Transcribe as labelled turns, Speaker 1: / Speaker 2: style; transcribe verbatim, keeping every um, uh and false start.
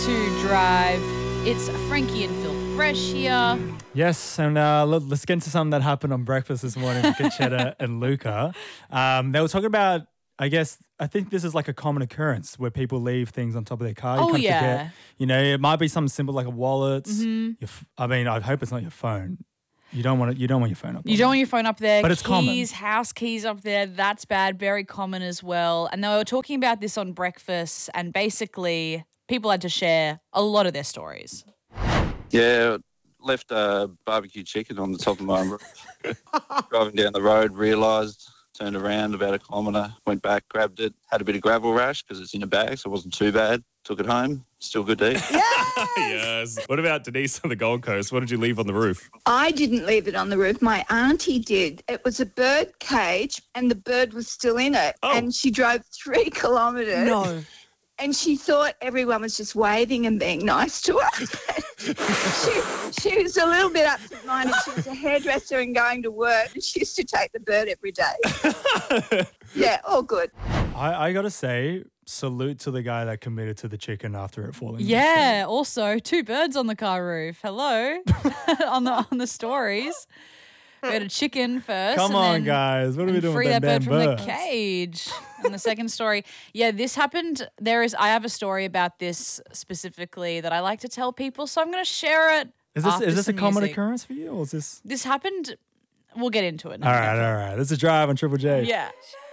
Speaker 1: to Drive. It's Frankie and Phil Fresh here.
Speaker 2: Yes, and uh, let, let's get into something that happened on breakfast this morning with Conchetta and Luca. Um, they were talking about, I guess, I think this is like a common occurrence where people leave things on top of their car. You
Speaker 1: Oh,
Speaker 2: kind of
Speaker 1: yeah.
Speaker 2: Forget, you know, it might be something simple like a wallet.
Speaker 1: Mm-hmm.
Speaker 2: Your f- I mean, I hope it's not your phone. You don't want it. You don't want your phone up.
Speaker 1: You don't want your phone up there.
Speaker 2: But it's
Speaker 1: keys,
Speaker 2: common.
Speaker 1: house keys up there. That's bad. Very common as well. And they were talking about this on breakfast, and basically people had to share a lot of their stories.
Speaker 3: Yeah, left a barbecue chicken on the top of my roof. Driving down the road, realised, turned around about a kilometre, went back, grabbed it, had a bit of gravel rash because it's in a bag, so it wasn't too bad. Took it home, still good to eat.
Speaker 4: Yes. What about Denise on the Gold Coast? What did you leave on the roof?
Speaker 5: I didn't leave it on the roof. My auntie did. It was a bird cage and the bird was still in it.
Speaker 4: Oh.
Speaker 5: And she drove three kilometres.
Speaker 1: No.
Speaker 5: And she thought everyone was just waving and being nice to her. she, she was a little bit absent-minded. She was a hairdresser and going to work. And she used to take the bird every day. Yeah, all good.
Speaker 2: I, I got to say, salute to the guy that committed to the chicken after it falling.
Speaker 1: Yeah. Also, two birds on the car roof. Hello. on the on the stories. We had a chicken first.
Speaker 2: Come
Speaker 1: and
Speaker 2: on,
Speaker 1: then-
Speaker 2: guys. What are we
Speaker 1: and
Speaker 2: doing
Speaker 1: free
Speaker 2: with
Speaker 1: that
Speaker 2: them
Speaker 1: bird
Speaker 2: damn
Speaker 1: from
Speaker 2: birds?
Speaker 1: the cage. And the second story, yeah, this happened. There is, I have a story about this specifically that I like to tell people, so I'm going to share it.
Speaker 2: Is this
Speaker 1: after
Speaker 2: is this a
Speaker 1: some
Speaker 2: common
Speaker 1: music.
Speaker 2: occurrence for you, or is this?
Speaker 1: This happened. We'll get into it.
Speaker 2: All right, all right. This is Drive on Triple J.
Speaker 1: Yeah.